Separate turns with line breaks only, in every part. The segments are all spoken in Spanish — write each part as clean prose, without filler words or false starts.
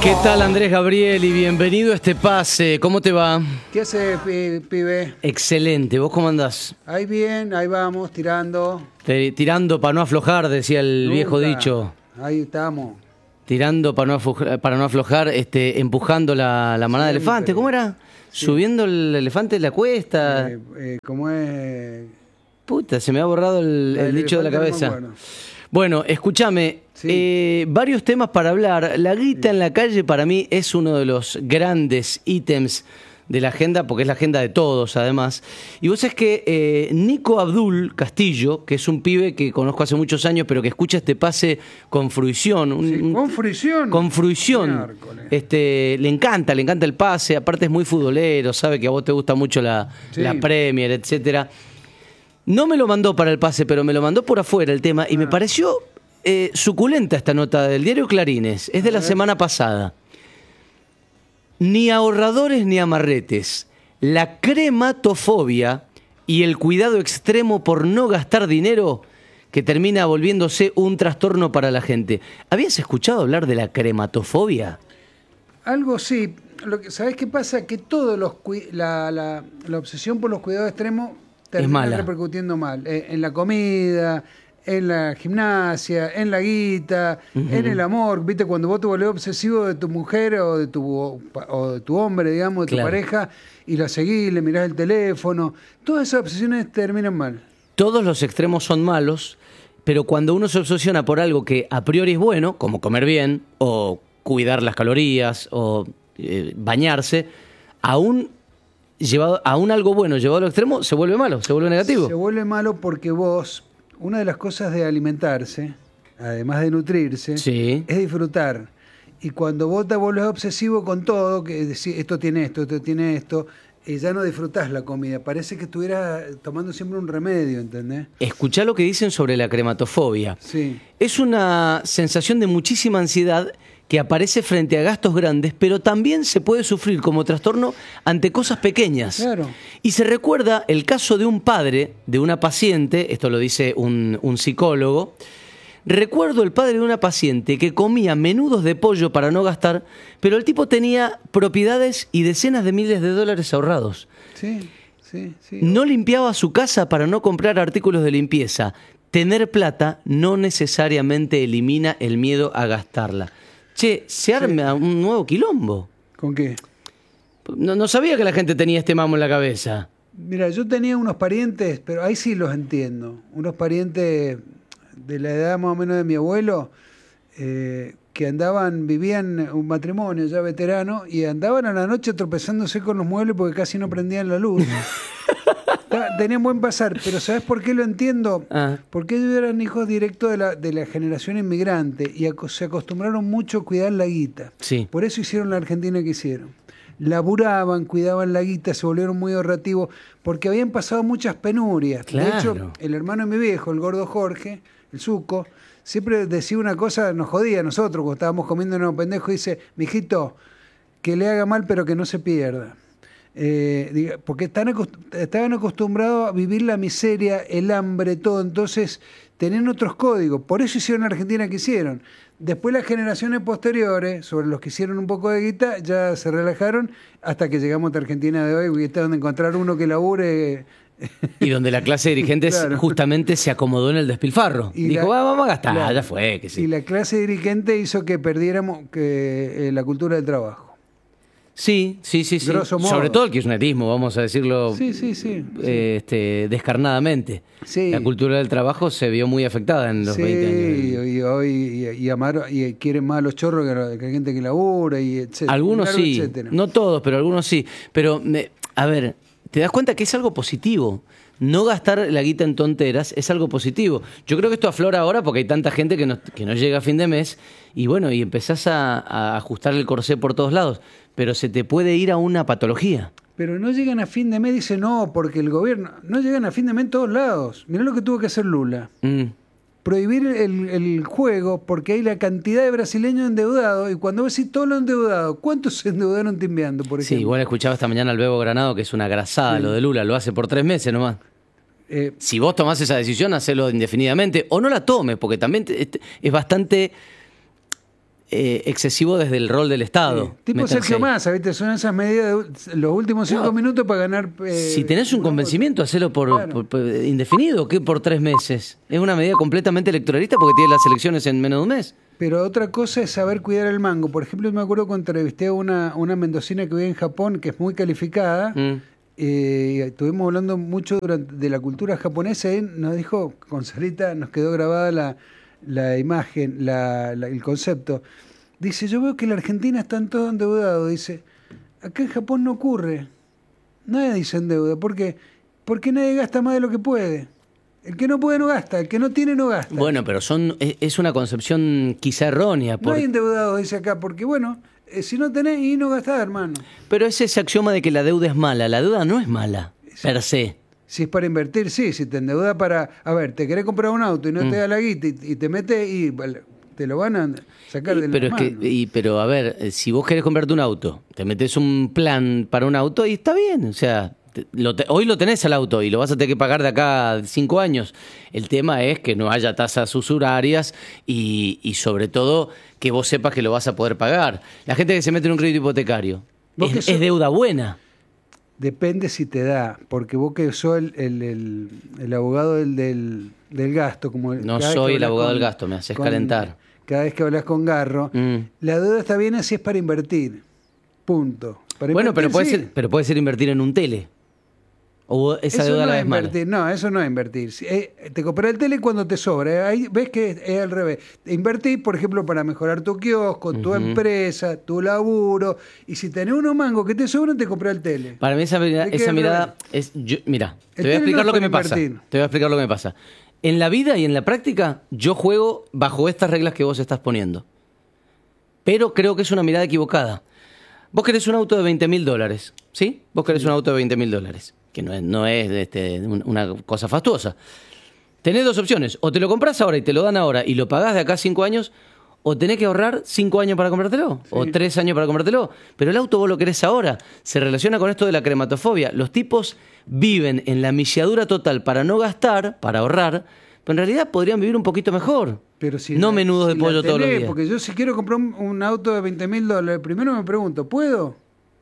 ¿Qué tal, Andrés Gabriel? Y bienvenido a este pase. ¿Cómo te va?
¿Qué haces, pibe?
Excelente. ¿Vos cómo andás?
Ahí bien, ahí vamos, tirando.
Tirando para no aflojar, decía el viejo dicho.
Ahí estamos.
Tirando para no aflojar, empujando la manada de elefantes. ¿Cómo era? Sí. Subiendo el elefante en la cuesta.
¿Cómo es?
Puta, se me ha borrado el dicho de la cabeza. Bueno, escúchame, sí. Varios temas para hablar. La guita en la calle para mí es uno de los grandes ítems de la agenda, porque es la agenda de todos además. Y vos sabés que Nico Abdul Castillo, que es un pibe que conozco hace muchos años, pero que escucha este pase con fruición.
¿Con fruición?
Con fruición. Le encanta el pase, aparte es muy futbolero, sabe que a vos te gusta mucho la Premier, etcétera. No me lo mandó para el pase, pero me lo mandó por afuera el tema y me pareció suculenta esta nota del diario Clarines. Es de la semana pasada. Ni ahorradores ni amarretes. La crematofobia y el cuidado extremo por no gastar dinero que termina volviéndose un trastorno para la gente. ¿Habías escuchado hablar de la crematofobia?
Algo sí. ¿Sabés qué pasa? Que todos la obsesión por los cuidados extremos termina repercutiendo mal. En la comida, en la gimnasia, en la guita, en el amor. ¿Viste? Cuando vos te volvés obsesivo de tu mujer o de tu hombre, digamos, de tu pareja, y la seguís, le mirás el teléfono. Todas esas obsesiones terminan mal.
Todos los extremos son malos, pero cuando uno se obsesiona por algo que a priori es bueno, como comer bien, o cuidar las calorías, o bañarse, aún algo bueno llevado al extremo se vuelve malo, se vuelve negativo.
Se vuelve malo porque vos, una de las cosas de alimentarse, además de nutrirse, es disfrutar. Y cuando vos te volvés obsesivo con todo, que decís, esto tiene esto, ya no disfrutás la comida. Parece que estuvieras tomando siempre un remedio, ¿entendés?
Escuchá lo que dicen sobre la crematofobia.
Sí.
Es una sensación de muchísima ansiedad que aparece frente a gastos grandes, pero también se puede sufrir como trastorno ante cosas pequeñas.
Claro.
Y se recuerda el caso de un padre, de una paciente, esto lo dice un psicólogo. Recuerdo el padre de una paciente que comía menudos de pollo para no gastar, pero el tipo tenía propiedades y decenas de miles de dólares ahorrados.
Sí.
No limpiaba su casa para no comprar artículos de limpieza. Tener plata no necesariamente elimina el miedo a gastarla. Che, se arma un nuevo quilombo.
¿Con qué?
No sabía que la gente tenía este mamo en la cabeza.
Mira, yo tenía unos parientes, pero ahí sí los entiendo. Unos parientes de la edad más o menos de mi abuelo, que vivían un matrimonio ya veterano, y andaban a la noche tropezándose con los muebles porque casi no prendían la luz. Tenían buen pasar, pero ¿sabes por qué lo entiendo? Porque ellos eran hijos directos de la generación inmigrante y se acostumbraron mucho a cuidar la guita.
Sí.
Por eso hicieron la Argentina que hicieron. Laburaban, cuidaban la guita, se volvieron muy ahorrativos, porque habían pasado muchas penurias.
Claro.
De hecho, el hermano de mi viejo, el gordo Jorge, el Zuco, siempre decía una cosa, nos jodía a nosotros, cuando estábamos comiendo unos pendejos, dice, mijito, que le haga mal pero que no se pierda. Porque estaban acostumbrados a vivir la miseria, el hambre, todo, entonces tenían otros códigos, por eso hicieron la Argentina que hicieron. Después las generaciones posteriores, sobre los que hicieron un poco de guita, ya se relajaron hasta que llegamos a la Argentina de hoy, que es donde encontrar uno que labure.
Y donde la clase de dirigentes justamente se acomodó en el despilfarro. Dijo, vamos a gastar, ya fue. Que sí.
Y la clase dirigente hizo que perdiéramos la cultura del trabajo.
Sí.
Grosso modo.
Sobre todo el kirchnerismo, vamos a decirlo descarnadamente.
Sí.
La cultura del trabajo se vio muy afectada en los 20 años.
Y hoy y quieren más a los chorros que la gente que labura, y etcétera.
Algunos sí, etcétera. No todos, pero algunos sí. Pero, a ver, te das cuenta que es algo positivo. No gastar la guita en tonteras es algo positivo. Yo creo que esto aflora ahora porque hay tanta gente que no llega a fin de mes y bueno, y empezás a ajustar el corsé por todos lados, pero se te puede ir a una patología.
Pero no llegan a fin de mes, dice no, porque el gobierno... No llegan a fin de mes en todos lados. Mirá lo que tuvo que hacer Lula. Prohibir el juego porque hay la cantidad de brasileños endeudados y cuando ves todos los endeudados, ¿cuántos se endeudaron timbeando, por ejemplo?
Sí, igual escuchaba esta mañana al Bebo Granado que es una grasada lo de Lula, lo hace por 3 meses nomás. Si vos tomás esa decisión, hacelo indefinidamente o no la tomes, porque también es bastante excesivo desde el rol del Estado.
Sí. Tipo Sergio Massa, ¿viste? Son esas medidas de los últimos 5 minutos para ganar...
si tenés un convencimiento, hacelo por indefinido, ¿qué por 3 meses? Es una medida completamente electoralista porque tiene las elecciones en menos de un mes.
Pero otra cosa es saber cuidar el mango. Por ejemplo, me acuerdo cuando entrevisté a una mendocina que vive en Japón, que es muy calificada. Estuvimos hablando mucho de la cultura japonesa y nos dijo, con Sarita nos quedó grabada la imagen, el concepto. Dice, yo veo que en la Argentina están todos endeudados. Dice, acá en Japón no ocurre. Nadie dice endeuda. ¿Por qué? Porque nadie gasta más de lo que puede. El que no puede no gasta, el que no tiene no gasta.
Bueno, pero es una concepción quizá errónea.
No hay endeudados, dice acá, porque bueno, si no tenés y no gastás, hermano.
Pero es ese axioma de que la deuda es mala. La deuda no es mala, per se.
Si es para invertir, sí. Si te endeudas para... A ver, te querés comprar un auto y no te da la guita y te metes y te lo van a sacar de las manos.
Pero a ver, si vos querés comprarte un auto, te metes un plan para un auto y está bien. O sea, hoy lo tenés al auto y lo vas a tener que pagar de acá a 5 años. El tema es que no haya tasas usurarias y sobre todo que vos sepas que lo vas a poder pagar. La gente que se mete en un crédito hipotecario, ¿es deuda buena?
Depende si te da, porque vos que sos el abogado del gasto.
No soy el abogado del gasto, me haces calentar.
Cada vez que hablas con Garro, la deuda está bien así es para invertir. Punto.
Bueno, pero puede ser invertir en un tele. ¿O esa
eso
deuda
no
la
es
ves mala?
Invertir. No, eso no es invertir. Te compras el tele cuando te sobra. Ahí ves que es al revés. Invertir, por ejemplo, para mejorar tu kiosco, tu empresa, tu laburo. Y si tenés unos mangos que te sobran, te compras el tele.
Para mí esa mirada es... Mira, te voy a explicar lo que me pasa. Te voy a explicar lo que me pasa. En la vida y en la práctica, yo juego bajo estas reglas que vos estás poniendo. Pero creo que es una mirada equivocada. Vos querés un auto de $20.000, ¿sí? Vos querés un auto de $20.000. Que no es una cosa fastuosa. Tenés 2 opciones. O te lo compras ahora y te lo dan ahora y lo pagás de acá a 5 años, o tenés que ahorrar 5 años para comprártelo, o 3 años para comprártelo. Pero el auto vos lo querés ahora. Se relaciona con esto de la crematofobia. Los tipos viven en la milladura total para no gastar, para ahorrar, pero en realidad podrían vivir un poquito mejor.
Pero si
no menudos de pollo todos los días.
Porque yo si quiero comprar un auto de $20.000, primero me pregunto, ¿puedo?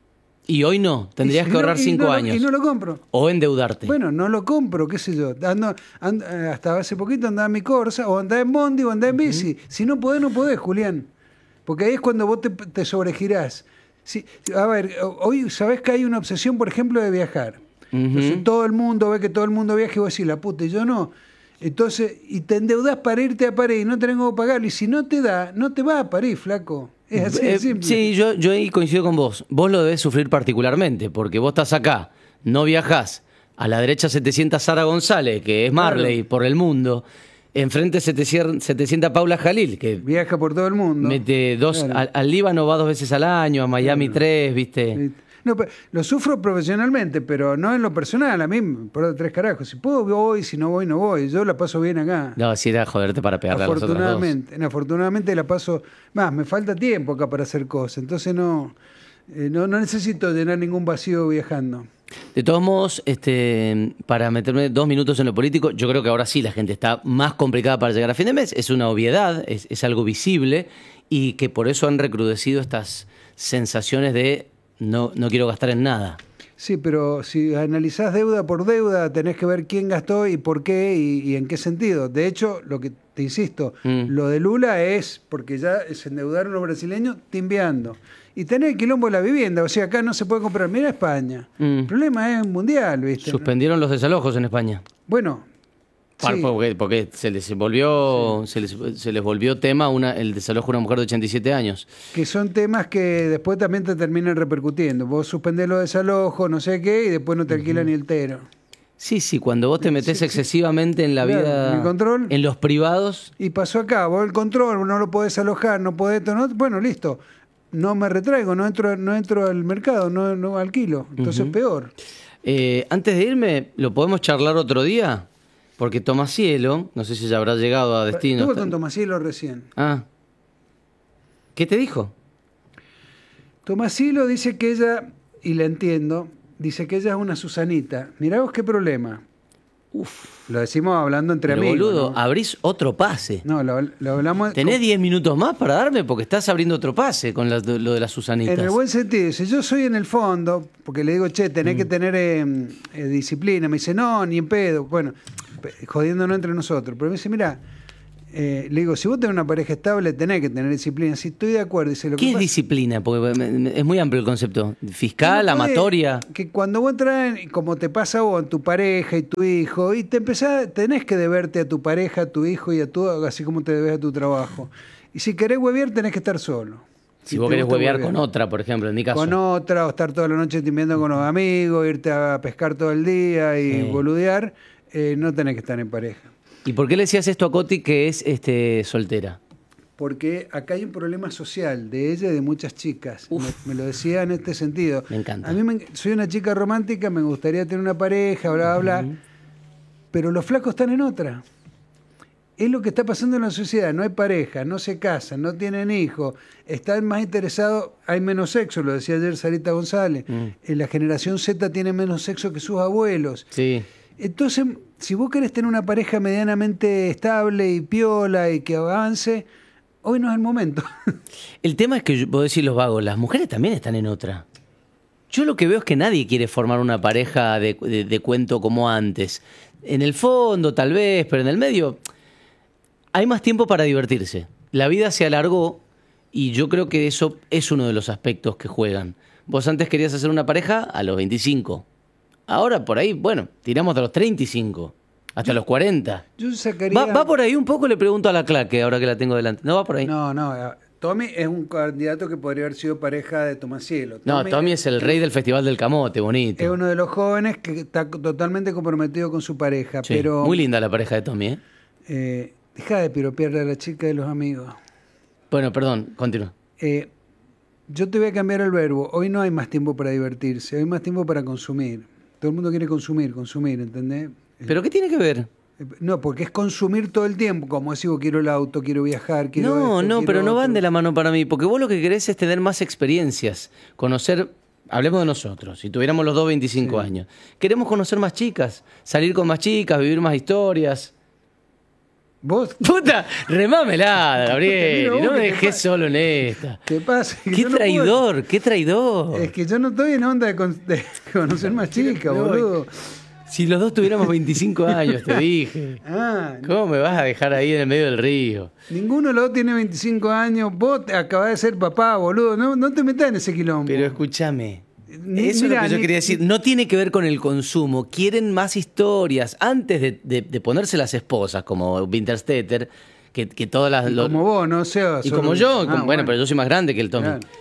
Y hoy no, tendrías que ahorrar 5 años.
Y no lo compro.
O endeudarte.
Bueno, no lo compro, qué sé yo. Hasta hace poquito andaba en mi Corsa, o andaba en Bondi, o andaba en bici. Si no podés, no podés, Julián. Porque ahí es cuando vos te sobregirás. A ver, hoy sabés que hay una obsesión, por ejemplo, de viajar. Entonces todo el mundo ve que todo el mundo viaja y vos decís, la puta, y yo no. Entonces, y te endeudás para irte a París y no tenés cómo pagarlo. Y si no te da, no te vas a París, flaco. Es así de simple.
Sí, yo ahí coincido con vos. Vos lo debés sufrir particularmente, porque vos estás acá, no viajás. A la derecha 700 Sara González, que es Marley por el mundo. Enfrente 700 Paula Jalil, que
viaja por todo el mundo.
Mete al Líbano va 2 veces al año, a Miami 3, ¿viste?
No, lo sufro profesionalmente, pero no en lo personal. A mí, por 3 carajos. Si puedo, voy. Si no voy, no voy. Yo la paso bien acá.
No, si era joderte para pegarle a las otras dos.
Afortunadamente la paso... Más, me falta tiempo acá para hacer cosas. Entonces no necesito llenar ningún vacío viajando.
De todos modos, para meterme 2 minutos en lo político, yo creo que ahora sí la gente está más complicada para llegar a fin de mes. Es una obviedad, es algo visible y que por eso han recrudecido estas sensaciones de no quiero gastar en nada.
Sí, pero si analizás deuda por deuda, tenés que ver quién gastó y por qué y en qué sentido. De hecho, lo que te insisto, lo de Lula es porque ya se endeudaron los brasileños timbeando. Y tenés el quilombo de la vivienda, o sea, acá no se puede comprar. Mira España. El problema es mundial, ¿viste?
Suspendieron los desalojos en España.
Bueno. Sí.
Porque se les volvió tema el desalojo de una mujer de 87 años.
Que son temas que después también te terminan repercutiendo. Vos suspendés los desalojos, no sé qué, y después no te alquilan ni el tero.
Sí, cuando vos te metés excesivamente en la vida,
el control,
en los privados.
Y pasó acá, vos el control, no lo podés alojar, no podés... bueno, listo, no me retraigo, no entro al mercado, no alquilo. Entonces peor.
Antes de irme, ¿lo podemos charlar otro día? Porque Tomasielo, no sé si ya habrá llegado a destino.
Estuve con Tomasielo recién.
Ah. ¿Qué te dijo?
Tomasielo dice que ella, y la entiendo, dice que ella es una Susanita. Mirá vos qué problema. Lo decimos hablando entre
Pero,
amigos.
boludo,
¿no?
abrís otro pase.
No, lo hablamos.
¿Tenés 10 minutos más para darme? Porque estás abriendo otro pase con lo de las Susanitas.
En el buen sentido, dice, yo soy en el fondo, porque le digo, che, tenés que tener disciplina. Me dice, no, ni en pedo. Bueno, jodiéndonos entre nosotros. Pero me dice, mira, le digo, si vos tenés una pareja estable, tenés que tener disciplina. Sí, estoy de acuerdo. Dice,
¿Qué es disciplina? Porque es muy amplio el concepto. ¿Fiscal, amatoria?
Que cuando vos entras, como te pasa a vos, en tu pareja y tu hijo, y tenés que deberte a tu pareja, a tu hijo y a tu, así como te debes a tu trabajo. Y si querés huevear, tenés que estar solo.
Si vos querés huevear con otra, por ejemplo, en mi caso.
Con otra, o estar toda la noche timbiendo con los amigos, irte a pescar todo el día y boludear, no tenés que estar en pareja.
¿Y por qué le decías esto a Coti que es soltera?
Porque acá hay un problema social de ella y de muchas chicas. Me lo decía en este sentido.
Me encanta.
A mí soy una chica romántica, me gustaría tener una pareja, bla, bla, bla. Pero los flacos están en otra. Es lo que está pasando en la sociedad. No hay pareja, no se casan, no tienen hijos. Están más interesados, hay menos sexo, lo decía ayer Sarita González. La generación Z tiene menos sexo que sus abuelos.
Sí.
Entonces, si vos querés tener una pareja medianamente estable y piola y que avance, hoy no es el momento.
El tema es que vos decís los vagos, las mujeres también están en otra. Yo lo que veo es que nadie quiere formar una pareja de cuento como antes. En el fondo, tal vez, pero en el medio hay más tiempo para divertirse. La vida se alargó y yo creo que eso es uno de los aspectos que juegan. Vos antes querías hacer una pareja a los 25. Ahora por ahí, bueno, tiramos de los 35 hasta los 40.
Yo sacaría...
¿Va por ahí un poco? Le pregunto a la Claque, ahora que la tengo delante. ¿No va por ahí?
No. Tommy es un candidato que podría haber sido pareja de Tomasielo.
Tommy es el rey del Festival del Camote, bonito.
Es uno de los jóvenes que está totalmente comprometido con su pareja.
Sí,
pero
muy linda la pareja de Tommy, ¿eh?
Deja de piropearle a la chica de los amigos.
Bueno, perdón, continúa.
Yo te voy a cambiar el verbo. Hoy no hay más tiempo para divertirse, hoy hay más tiempo para consumir. Todo el mundo quiere consumir, ¿entendés?
¿Pero qué tiene que ver?
No, porque es consumir todo el tiempo, como decís, quiero el auto, quiero viajar, quiero
pero no van de la mano para mí, porque vos lo que querés es tener más experiencias, conocer, hablemos de nosotros, si tuviéramos los dos 25 años, queremos conocer más chicas, salir con más chicas, vivir más historias.
¿Vos?
¡Puta! Remámela, Gabriel, y no me dejés solo en esta.
¿Qué pasa?
¡Qué traidor, qué traidor!
Es que yo no estoy en onda de conocer más chicas, boludo.
Si los dos tuviéramos 25 años, te dije. ¿Cómo me vas a dejar ahí en el medio del río?
Ninguno de los dos tiene 25 años. Vos acabás de ser papá, boludo. No te metas en ese quilombo.
Pero escúchame. Eso es lo que yo quería decir. No tiene que ver con el consumo. Quieren más historias. Antes de ponerse las esposas, como Winterstetter, que todas las...
como vos, no sé.
Y como yo. Bueno, pero yo soy más grande que el Tommy. Claro.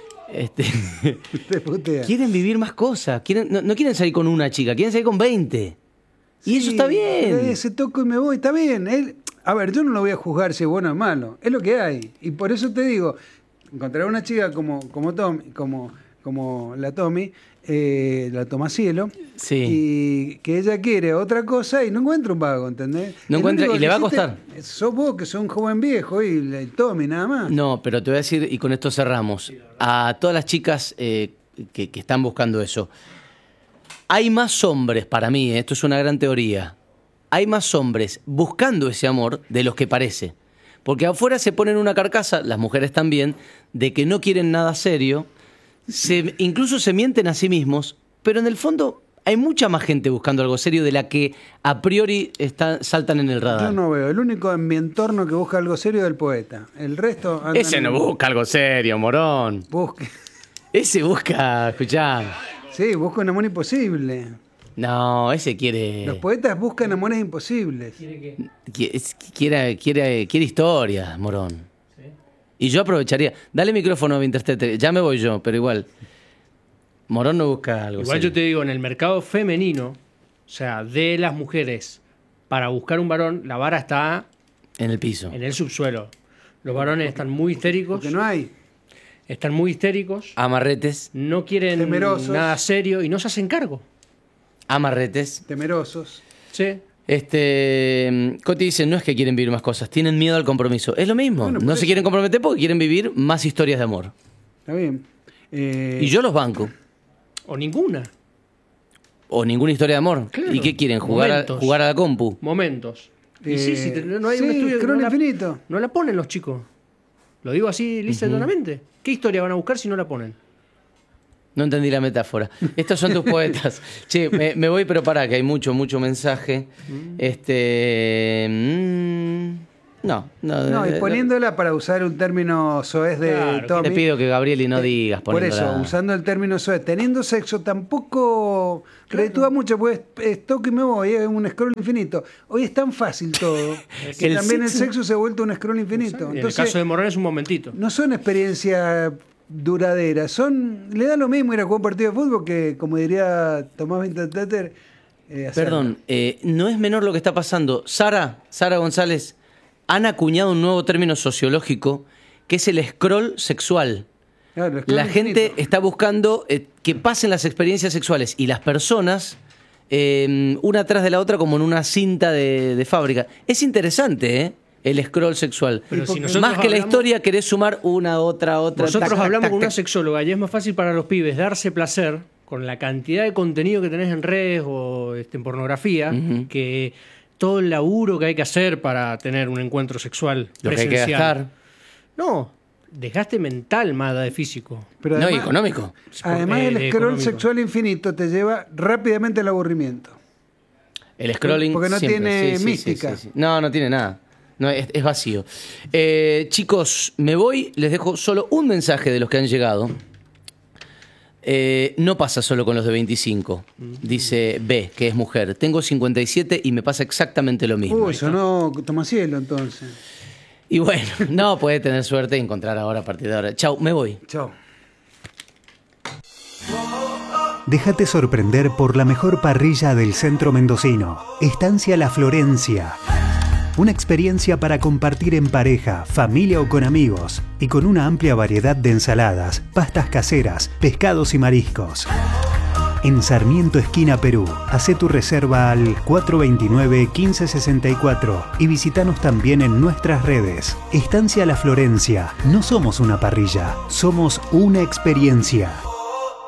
Quieren vivir más cosas. No quieren salir con una chica, quieren salir con 20. Y eso está bien.
Ese toco y me voy, está bien. A ver, yo no lo voy a juzgar si es bueno o malo. Es lo que hay. Y por eso te digo, encontrar una chica como Tommy, como la Tommy, la Tomasielo, y que ella quiere otra cosa y no encuentra un vago, ¿entendés?
No encuentra, y le va a costar.
Sos vos, que sos un joven viejo, y el Tommy nada más.
No, pero te voy a decir, y con esto cerramos, a todas las chicas que están buscando eso. Hay más hombres, para mí, esto es una gran teoría, hay más hombres buscando ese amor de los que parece. Porque afuera se ponen una carcasa, las mujeres también, de que no quieren nada serio, incluso se mienten a sí mismos, pero en el fondo hay mucha más gente buscando algo serio de la que a priori saltan en el radar.
Yo no veo. El único en mi entorno que busca algo serio es el poeta. El resto...
Ese no busca algo serio, morón. Ese busca, escuchá.
Sí, busca un amor imposible.
No, ese quiere...
Los poetas buscan amores imposibles.
Quiere historia, morón. ¿Sí? Y yo aprovecharía... Dale micrófono a Winterstetter. Ya me voy yo, pero igual... Morón no busca algo
igual
serio.
Yo te digo, en el mercado femenino, o sea, de las mujeres, para buscar un varón, la vara está...
En el piso.
En el subsuelo. Los varones están muy histéricos.
Porque no hay.
Están muy histéricos.
Amarretes.
No quieren
temerosos.
Nada serio y no se hacen cargo.
Amarretes.
Temerosos.
Sí.
Coti dice, no es que quieren vivir más cosas, tienen miedo al compromiso. Es lo mismo. Bueno, no se quieren comprometer porque quieren vivir más historias de amor.
Está bien.
Y yo los banco.
O ninguna.
O ninguna historia de amor.
Claro.
¿Y qué quieren? ¿Jugar a la compu?
Momentos. Y no hay un
sí,
estudio
Scroll Infinito.
No la ponen los chicos. Lo digo así ligeramente. ¿Qué historia van a buscar si no la ponen?
No entendí la metáfora. Estos son tus poetas. Che, me voy, pero pará, que hay mucho mensaje.
No, y poniéndola para usar un término soez de
Claro,
Tommy.
Te pido que Gabriel y no digas.
Por eso, usando el término soez, teniendo sexo tampoco reditúa mucho, pues toco y me voy, es un scroll infinito. Hoy es tan fácil todo, que también el sexo se ha vuelto un scroll infinito.
Entonces,
Entonces,
en el caso de Morán es un momentito.
no son experiencias duraderas, le da lo mismo ir a jugar un partido de fútbol que, como diría Tomás Winterstetter,
Perdón, no es menor lo que está pasando. Sara González, han acuñado un nuevo término sociológico que es el scroll sexual.
Claro,
La gente está buscando que pasen las experiencias sexuales y las personas una tras de la otra como en una cinta de fábrica. Es interesante, el scroll sexual.
Pero si
más que la historia querés sumar una, otra.
Nosotros
tac,
hablamos
tac,
con una
tac.
sexóloga y es más fácil para los pibes darse placer con la cantidad de contenido que tenés en redes o en pornografía que todo el laburo que hay que hacer para tener un encuentro sexual
Lo que hay
presencial.
que gastar.
No, desgaste mental más de físico.
Pero
No, y
además,
económico.
Además, el scroll
económico.
sexual infinito te lleva rápidamente al aburrimiento.
El scrolling
Porque no
siempre.
tiene mística.
Sí. No tiene nada. No, es vacío. Chicos, me voy. Les dejo solo un mensaje de los que han llegado. No pasa solo con los de 25. Dice B, que es mujer. Tengo 57 y me pasa exactamente lo mismo.
Uy, sonó Tomasielo entonces.
Y bueno, no puede tener suerte de encontrar ahora a partir de ahora. Chau, me voy.
Chao.
Déjate sorprender por la mejor parrilla del centro mendocino. Estancia La Florencia. Una experiencia para compartir en pareja, familia o con amigos. Y con una amplia variedad de ensaladas, pastas caseras, pescados y mariscos. En Sarmiento, esquina Perú. Hacé tu reserva al 429-1564 y visítanos también en nuestras redes. Estancia La Florencia. No somos una parrilla, somos una experiencia.